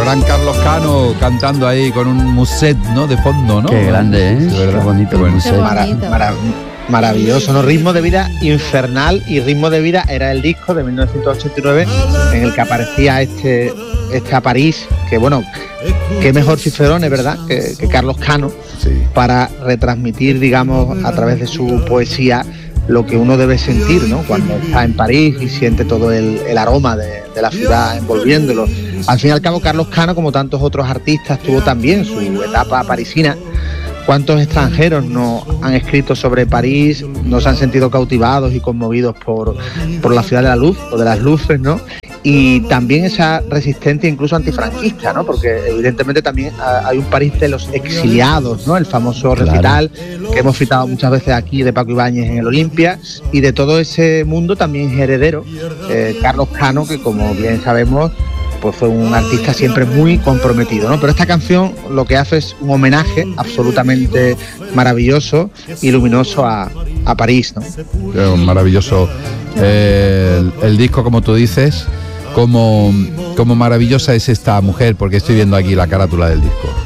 gran Carlos Cano cantando ahí con un muset, ¿no? De fondo, ¿no? Qué grande, ¿eh? De verdad. Qué bonito, Bueno. muset. Maravilloso, ¿no? Ritmo de vida infernal, y Ritmo de vida era el disco de 1989 en el que aparecía este a París, que bueno, qué mejor cicerone, ¿verdad? Que Carlos Cano, Sí. para retransmitir, digamos, a través de su poesía lo que uno debe sentir, ¿no? Cuando está en París y siente todo el aroma de la ciudad envolviéndolo. Al fin y al cabo, Carlos Cano, como tantos otros artistas, tuvo también su etapa parisina. ¿Cuántos extranjeros no han escrito sobre París, no se han sentido cautivados y conmovidos por la ciudad de la luz o de las luces, ¿no? Y también esa resistencia incluso antifranquista, ¿no? Porque evidentemente también hay un París de los exiliados, ¿no? El famoso recital que hemos citado muchas veces aquí de Paco Ibáñez en el Olimpia, y de todo ese mundo también es heredero Carlos Cano, que como bien sabemos pues fue un artista siempre muy comprometido, ¿no? Pero esta canción lo que hace es un homenaje absolutamente maravilloso y luminoso a París, ¿no? Maravilloso el disco, como tú dices, como maravillosa es esta mujer, porque estoy viendo aquí la carátula del disco.